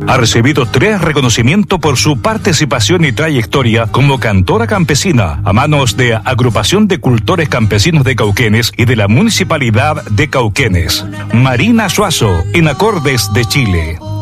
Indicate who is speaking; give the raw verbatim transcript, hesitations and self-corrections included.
Speaker 1: Ha recibido tres reconocimientos por su participación y trayectoria como cantora campesina a manos de Agrupación de Cultores Campesinos de Cauquenes y de la Municipalidad de Cauquenes. Marina Suazo, en Acordes de Chile.